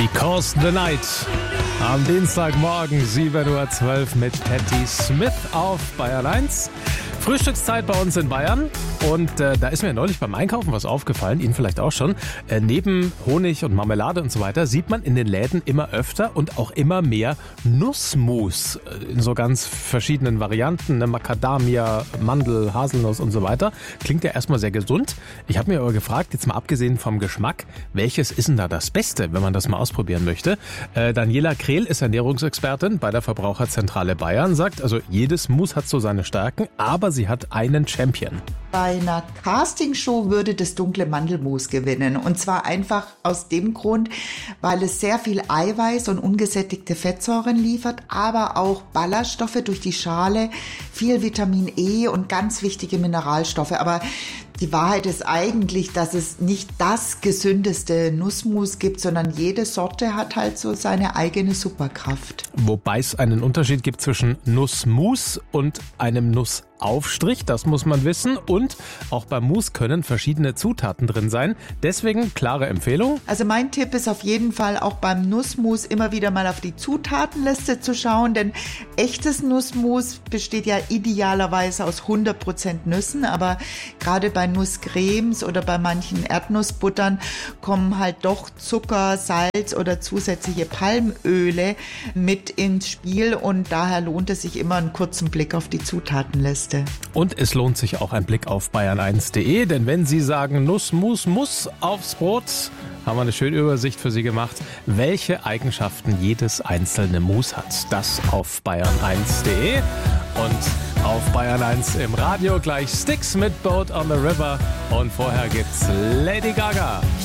Because the Night. Am Dienstagmorgen 7.12 Uhr mit Patti Smith auf Bayern 1. Frühstückszeit bei uns in Bayern. Und da ist mir neulich beim Einkaufen was aufgefallen, Ihnen vielleicht auch schon. Neben Honig und Marmelade und so weiter sieht man in den Läden immer öfter und auch immer mehr Nussmus in so ganz verschiedenen Varianten. Macadamia, Mandel, Haselnuss und so weiter. Klingt ja erstmal sehr gesund. Ich habe mir aber gefragt, jetzt mal abgesehen vom Geschmack, welches ist denn da das Beste, wenn man das mal ausprobieren möchte? Daniela Krehl ist Ernährungsexpertin bei der Verbraucherzentrale Bayern, sagt, also jedes Mus hat so seine Stärken, aber sie hat einen Champion. Bei einer Castingshow würde das dunkle Mandelmus gewinnen. Und zwar einfach aus dem Grund, weil es sehr viel Eiweiß und ungesättigte Fettsäuren liefert, aber auch Ballaststoffe durch die Schale, viel Vitamin E und ganz wichtige Mineralstoffe. Aber die Wahrheit ist eigentlich, dass es nicht das gesündeste Nussmus gibt, sondern jede Sorte hat halt so seine eigene Superkraft. Wobei es einen Unterschied gibt zwischen Nussmus und einem Nussaufstrich, das muss man wissen. Und auch beim Mus können verschiedene Zutaten drin sein. Deswegen klare Empfehlung. Also mein Tipp ist auf jeden Fall auch beim Nussmus immer wieder mal auf die Zutatenliste zu schauen, denn echtes Nussmus besteht ja idealerweise aus 100% Nüssen, aber gerade bei Nusscremes oder bei manchen Erdnussbuttern kommen halt doch Zucker, Salz oder zusätzliche Palmöle mit ins Spiel und daher lohnt es sich immer einen kurzen Blick auf die Zutatenliste. Und es lohnt sich auch ein Blick auf bayern1.de, denn wenn Sie sagen Nussmus muss aufs Brot, haben wir eine schöne Übersicht für Sie gemacht, welche Eigenschaften jedes einzelne Mus hat. Das auf bayern1.de und auf Bayern 1 im Radio gleich Styx mit Boat on the River und vorher gibt's Lady Gaga.